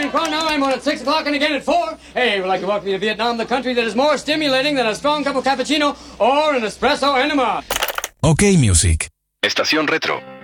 in Quan now. I'm on at 6 o'clock and again at 4. Hey, we'd like to welcome you to Vietnam, the country that is more stimulating than a strong cup of cappuccino or an espresso enema. OK Music. Estación Retro.